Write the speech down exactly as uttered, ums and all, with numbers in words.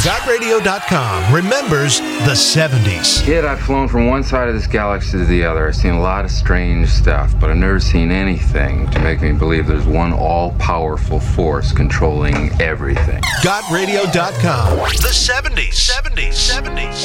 God radio dot com remembers the seventies. Kid, I've flown from one side of this galaxy to the other. I've seen a lot of strange stuff, but I've never seen anything to make me believe there's one all-powerful force controlling everything. God radio dot com. The seventies. seventies. seventies.